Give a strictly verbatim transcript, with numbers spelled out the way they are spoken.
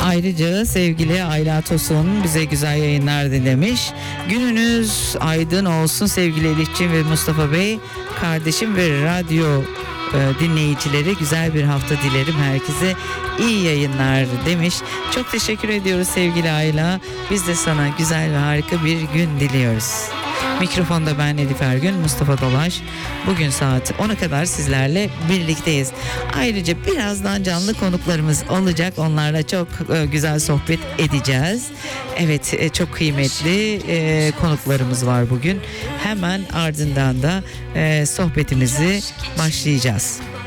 Ayrıca sevgili Ayla Tosun bize güzel yayınlar dilemiş. Gününüz aydın olsun sevgili Elifciğim ve Mustafa Bey, kardeşim ve radyo e, dinleyicileri, güzel bir hafta dilerim herkese, iyi yayınlar demiş. Çok teşekkür ediyoruz sevgili Ayla. Biz de sana güzel ve harika bir gün diliyoruz. Mikrofonda ben Elif Ergün, Mustafa Dolaş. Bugün saat ona kadar sizlerle birlikteyiz. Ayrıca birazdan canlı konuklarımız olacak. Onlarla çok e, güzel sohbet edeceğiz. Evet, e, çok kıymetli e, konuklarımız var bugün. Hemen ardından da e, sohbetimizi başlayacağız.